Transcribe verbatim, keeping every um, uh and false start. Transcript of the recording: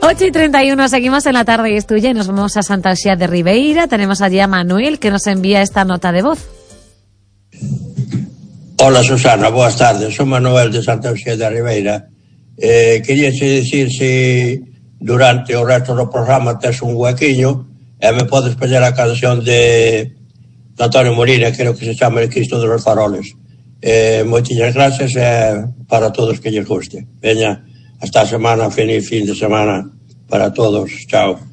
ocho y treinta y uno, seguimos en La Tarde es Tuya y nos vamos a Santa Uxía de Ribeira. Tenemos allí a Manuel que nos envía esta nota de voz. Hola Susana, boas tardes, son Manuel de Santa Uxía de Ribeira. Eh, quería decir se durante o resto do programa tes un huequiño e me podes pedir a canción de, de Antonio Molina, creo que se chama El Cristo de los Faroles. Eh, moitinhas gracias eh, para todos que lles guste. Veña, hasta a semana, feliz fin de semana para todos, chao.